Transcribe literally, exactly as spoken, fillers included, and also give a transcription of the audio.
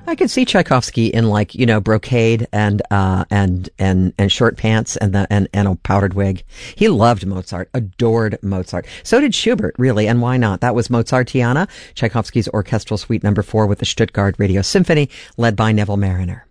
I could see Tchaikovsky in like, you know, brocade and uh, and and and short pants and the and, and a powdered wig. He loved Mozart, adored Mozart. So did Schubert, really, and why not? That was Mozartiana, Tchaikovsky's Orchestral Suite Number Four with the Stuttgart Radio Symphony, led by Neville Marriner.